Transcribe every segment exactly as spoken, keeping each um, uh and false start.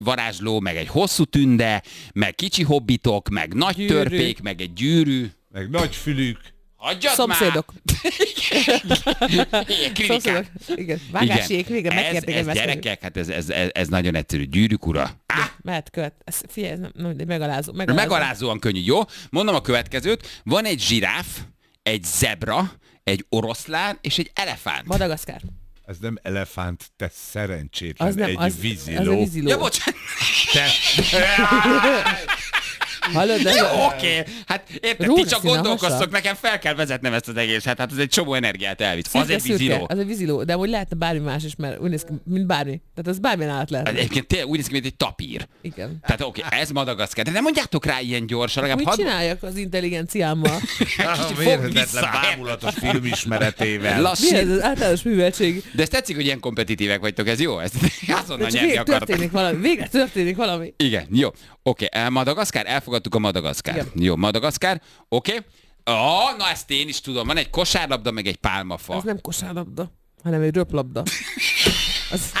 varázsló, meg egy hosszú tünde, meg kicsi hobbitok, meg nagy gyűrű. Törpék, meg egy gyűrű. Meg nagy fülük. Hagyjad Szomszédok. már! Igen, Szomszédok. Igen. Vágásiék, végre ez, megkérték ez egy gyerekek, hát ez, ez, ez, ez nagyon egyszerű. Gyűrűk ura. Ah! Mehet követ. Ez, figyelj, ez nem, nem, megalázó, megalázó. Megalázóan könnyű, jó? Mondom a következőt. Van egy zsiráf, egy zebra, egy oroszlán és egy elefánt. Madagaszkár. Ez nem elefánt, te szerencsétlen, Az nem, egy az, víziló. az a víziló. Ja, bocsánat. Te... Hallod, de... Jó, oké. Okay. Hát érted, ti Rózsaszín csak a gondolkoztok, hasa. nekem fel kell vezetnem ezt az egészet. Hát az egy csomó energiát elvisz. Az Szürke, egy víziló. szürke, az egy víziló, de úgy lehetne bármi más is, mert úgy néz ki, mint bármi. Tehát az bármilyen állat lehet. Egyébként tényleg úgy néz ki, mint egy tapír. Igen. Tehát oké, okay, ez Madagaszkár. De nem mondjátok rá ilyen gyorsan. Mit Legalább csináljak az intelligenciámmal? A mérhetetlen bámulatos filmismeretével. Mi Lassít. ez az általános műveltség? De ez tetszik, hogy ilyen kompetitívek vagytok, ez jó? Ezt azonnal De csak nyerni végre akartok. történik valami. Végre történik valami. Igen, jó. Oké, okay. Madagaszkár, elfogadtuk a Madagaszkár. Igen. Jó, Madagaszkár, oké. Okay. Oh, na ezt én is tudom. Van egy kosárlabda, meg egy pálmafa. Az nem kosárlabda, hanem egy röplabda. Az...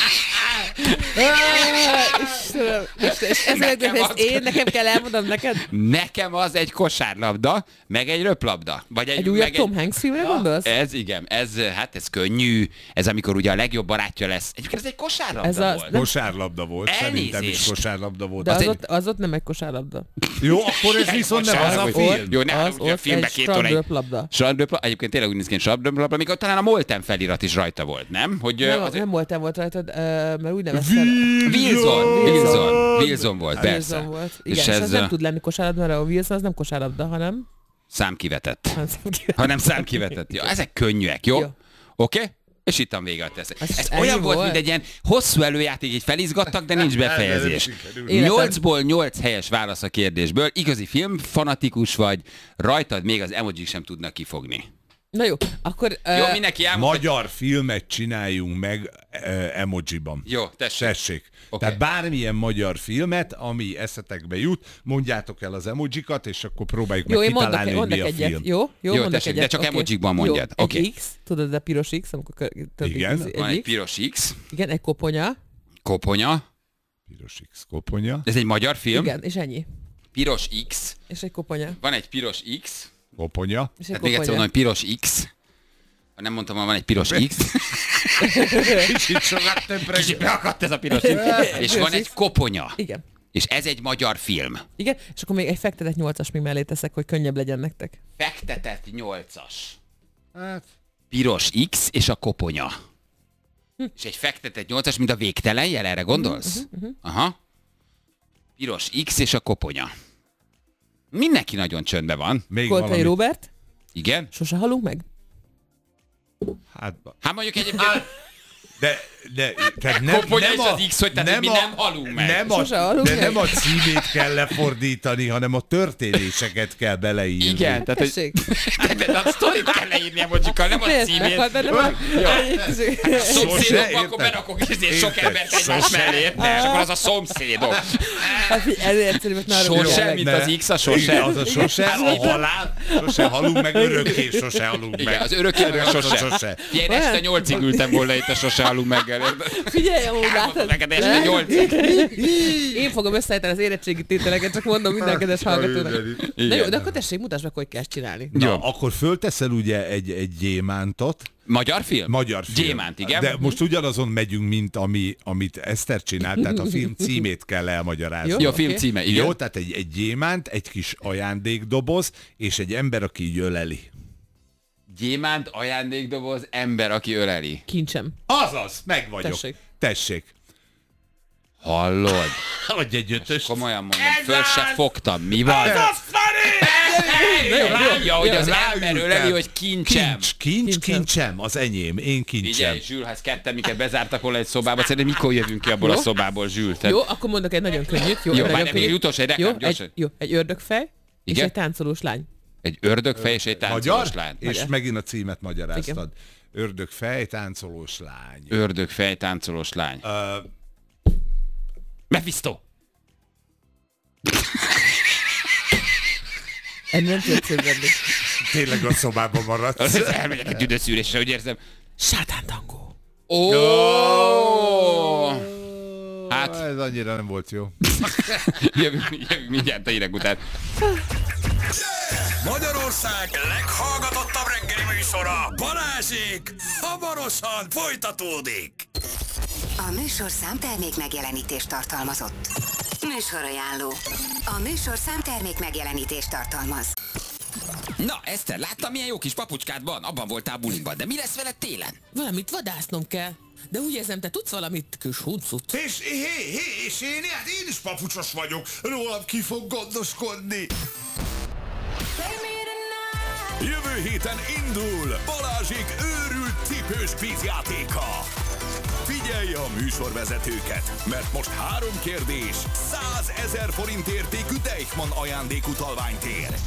Istenem, Istenem, és ezzel Nekem ezt az- én nekem kell elmondanom neked? Nekem az egy kosárlabda, meg egy röplabda. Vagy egy, Egy újabb meg Tom Hanks filmre gondolsz? Ez igen, ez, hát ez könnyű. Ez amikor ugye a legjobb barátja lesz. Egyébként ez egy kosárlabda Ez a- volt. nem- Kosárlabda volt, szerintem is Elnézést. kosárlabda volt. De az az, egy- ott, az ott nem egy kosárlabda. Jó, akkor ez viszont nem az a Kosárlabda. film. Jó, ne Az haragudj, a ott filmbe egy két óra. strandröplabda. Strandröplabda, egyébként tényleg úgy néz ki, hogy strandröplabda, amikor talán a Molten felirat is rajta volt, nem? Hogy, Nem, az nem voltál volt rajtad, ö, mert úgy nevezted. Wilson, Wilson, Wilson volt, persze. Wilson volt. Igen, És és, ez az nem tud lenni kosárlabda, mert a Wilson az nem kosárlabda, hanem... számkivetett. hanem szemkivetett. Ha nem számkivetett. Ja, ezek könnyűek, jó? Jó. Oké? Okay? És itt a vége a tesz. Ez Ez ennyi olyan volt, volt? mint egy ilyen hosszú előjáték, így felizgattak, de nincs befejezés. Életem. nyolcból nyolc helyes válasz a kérdésből. Igazi filmfanatikus vagy, rajtad még az emojik sem tudnak kifogni. Na jó, akkor... Jó, ö, mindenki elmondta. Magyar filmet csináljunk meg uh, emojiban. Jó, tessék. Tessék. Oké. Tehát bármilyen magyar filmet, ami eszetekbe jut, mondjátok el az emojikat, és akkor próbáljuk Jó, meg én mondok, kitalálni, hogy mi mondok a egyet. film. Jó, jó, Jó, mondok tessék, de egyet. csak oké. emojikban mondjad. Jó, Oké. egy X, tudod, a piros X, amikor... kö- tudod, Igen. X, Van egy egy X. piros X, Igen, egy koponya. koponya. Piros X koponya. Ez egy magyar film. Igen, és ennyi. Piros X. És egy koponya. Van egy piros X. Koponya. És egy Tehát még egyszer koponya. mondom, hogy piros X. Ha nem mondtam, hogy van egy piros X. Kicsit sokat többre. Kicsit beakadt ez a piros X. És van egy koponya. Igen. És ez egy magyar film. Igen, és akkor még egy fektetett nyolcas még mellé teszek, hogy könnyebb legyen nektek. Fektetett nyolcas. Hát, Piros X és a koponya. És egy fektetett nyolcas, mint a végtelen jel, erre gondolsz? Aha. Piros X és a koponya. Mindenki nagyon csöndben van. még Koltai valami. Róbert, Igen? sose halunk meg? Hát, Hát mondjuk egyébként... de, de, tehát nem, Koponya nem és a, az X, hogy tehát mi nem halunk meg. Nem a, Sose halunk de meg. nem a címét kell lefordítani, hanem a történéseket kell beleírni. Igen, tehát hogy... Tessék. De, de a sztorit kell leírni emojikkal, nem a Miért? címét. Meghalt benne már? Szomszédok, Sose, akkor érted? berakok izé sok Érted? embert egymás Sose. mellé, érted? És akkor az a szomszédok. Hát figyelj, ez egyszerűen, mert nálam Sose, meg. mint Ne. az X a sose. Igen, az a sose, a halál, sose halunk meg, örökké sose halunk meg. Igen, az örökké meg a sose. Sose. Figyelj, én este nyolcig ültem volna itt a sose halunk meg. Figyelj, amúgy látod. Neked este nyolcig. Én fogom összeállítani az érettségi tételeket, csak mondom minden kedves hallgatónak. Na jó, de akkor tessék, mutasd meg, hogy kell ezt csinálni. Na, Jó. akkor fölteszel ugye egy, egy gyémántot, Magyar film? magyar film. Gyémánt, igen. De most ugyanazon megyünk, mint ami, amit Eszter csinált, tehát a film címét kell elmagyarázni. Jó. Jó, a film Oké. címe, igen. Jó, tehát egy, egy gyémánt, egy kis ajándékdoboz, és egy ember, aki így öleli. Gyémánt, ajándékdoboz, ember, aki öleli. Kincsem. Azaz, meg vagyok. Tessék. Tessék. Hallod? Adj egy ötöst. Komolyan mondom, föl se fogtam. Mi van? Jó, Rája, hogy az ráültem. ember öleli, hogy kincsem. Kincs, kincs, Kincsem. kincsem, az enyém, én kincsem. Figyelj, Zsül, ha ezt ketten minket bezártak volna egy szobába, szerintem mikor jövünk ki abból a Jó. szobából, Zsül? Tehát- Jó, akkor mondok egy nagyon könnyűt. Jó, Jó, egy várj, nagyon még könnyűt. utolsó, egy Jó, reklám, gyorsan. egy, jó, egy ördögfej és Igen? egy táncolós lány. Egy ördögfej és egy táncolós Magyar? lány. És Magyar. megint a címet magyaráztad. Ördögfej, táncolós lány. Ördögfej, táncolós lány. Ö, Mephisto! Ennél nem tudod szövődni. tényleg a szobában maradsz. Elmegyek egy tüdőszűrésre, úgy érzem. Sátántangó. Ó! Hát. Ez annyira nem volt jó. jövünk, jövünk mindjárt a hírek után. Magyarország leghallgatottabb reggeli műsora, Balázsék, hamarosan folytatódik. A műsorszám termék megjelenítést tartalmazott. Műsorajánló. A műsorszám termék megjelenítést tartalmaz. Na, Eszter, láttam, milyen jó kis papucskád van? Abban voltál buliban, de mi lesz veled télen? Valamit vadásznom kell. De úgy érzem, te tudsz valamit, kis huncut. És, hé, hé, és én, hát én is papucsos vagyok, rólam ki fog gondoskodni. Jövő héten indul Balázsék őrült cipős kvízjátéka. Figyelj a műsorvezetőket, mert most három kérdés, százezer forint értékű Deichmann ajándékutalványt ér.